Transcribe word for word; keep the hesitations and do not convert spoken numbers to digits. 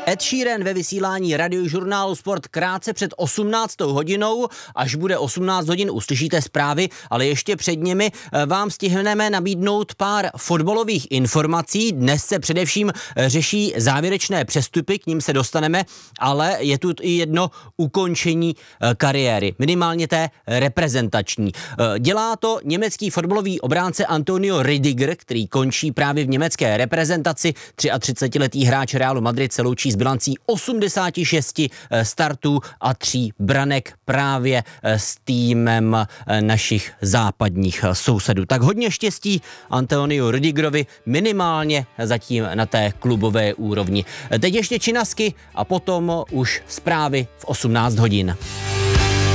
Ed Sheeran ve vysílání radiožurnálu Sport krátce před osmnáctou hodinou. Až bude osmnáct hodin, uslyšíte zprávy, ale ještě před nimi vám stihneme nabídnout pár fotbalových informací. Dnes se především řeší závěrečné přestupy, k ním se dostaneme, ale je tu i jedno ukončení kariéry, minimálně té reprezentační. Dělá to německý fotbalový obránce Antonio Rüdiger, který končí právě v německé reprezentaci. třiatřicetiletý hráč Realu Madrid se loučí s bilancí osmdesát šest startů a tří branek právě s týmem našich západních sousedů. Tak hodně štěstí Antonio Rüdigerovi, minimálně zatím na té klubové úrovni. Teď ještě činasky a potom už zprávy v osmnáct hodin.